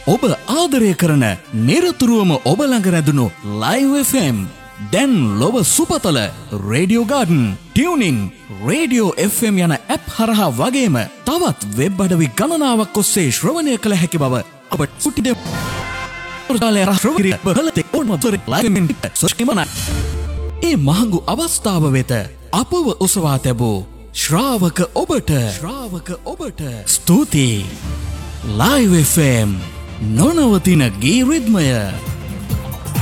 ඔබ ආදරය කරන නිරතුරුවම ඔබ ළඟ රැඳුණු Live FM දැන් ලොව සුපතල radio garden tuning radio FM යන ඇප් හරහා වගේම තවත් වෙබ් අඩවි ගණනාවක් ඔස්සේ ශ්‍රවණය කළ හැකි බව ඔබ සුටිද ඒ මහඟු අවස්ථාව වෙත අපව ඔසවා තැබූ ශ්‍රාවක ඔබට ස්තුතියි. Live FM නොනවතින ගී රිද්මය